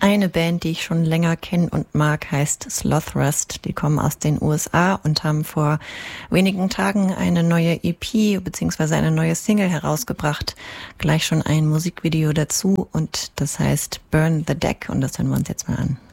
Eine Band, die ich schon länger kenne und mag, heißt Sloth Rust. Die kommen aus den USA und haben vor wenigen Tagen eine neue EP bzw. eine neue Single herausgebracht. Gleich schon ein Musikvideo dazu und das heißt Burn the Deck und das hören wir uns jetzt mal an.